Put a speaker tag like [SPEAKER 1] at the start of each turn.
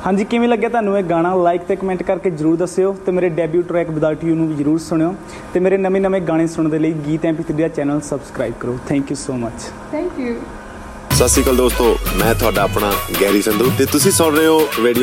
[SPEAKER 1] ਹਾਂਜੀ, ਕਿਵੇਂ ਲੱਗਿਆ ਤੁਹਾਨੂੰ ਇਹ ਗਾਣਾ? ਲਾਈਕ ਤੇ ਕਮੈਂਟ ਕਰਕੇ ਜ਼ਰੂਰ ਦੱਸਿਓ ਤੇ ਮੇਰੇ ਡੈਬਿਊ ਟਰੈਕ ਵਿਦਆਊਟ ਯੂ ਨੂੰ ਵੀ ਜ਼ਰੂਰ ਸੁਣਿਓ ਤੇ ਮੇਰੇ ਨਵੇਂ ਗਾਣੇ ਸੁਣਨ ਦੇ ਲਈ ਗੀਤ MP3 ਦਾ ਚੈਨਲ ਸਬਸਕ੍ਰਾਈਬ ਕਰੋ। Thank you so much.
[SPEAKER 2] Thank you.
[SPEAKER 3] ਸਤਿ ਸ਼੍ਰੀ ਅਕਾਲ ਦੋਸਤੋ, ਮੈਂ ਤੁਹਾਡਾ ਆਪਣਾ ਗੈਰੀ ਸੰਧੂ ਤੇ ਤੁਸੀਂ ਸੁਣ ਰਹੇ ਹੋ ਰੇਡੀਓ